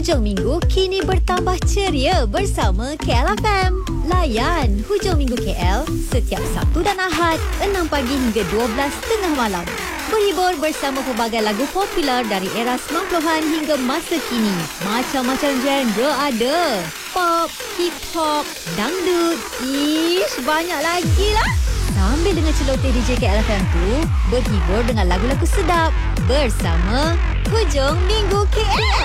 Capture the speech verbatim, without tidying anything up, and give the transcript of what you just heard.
Hujung minggu kini bertambah ceria bersama K L F M. Layan Hujung Minggu K L setiap Sabtu dan Ahad enam pagi hingga dua belas tengah malam. Berhibur bersama pelbagai lagu popular dari era sembilan puluhan hingga masa kini. Macam-macam genre ada. Pop, hip hop, dangdut, ish, banyak lagi lah. Sambil dengan celoteh D J K L F M tu, berhibur dengan lagu-lagu sedap bersama Hujung Minggu K L.